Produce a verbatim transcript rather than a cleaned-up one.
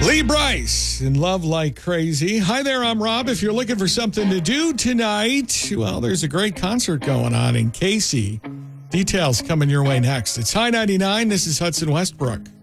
Lee Brice in Love Like Crazy. Hi there, I'm Rob. If you're looking for something to do tonight, well, there's a great concert going on in Casey. Details coming your way next. It's High ninety-nine. This is Hudson Westbrook.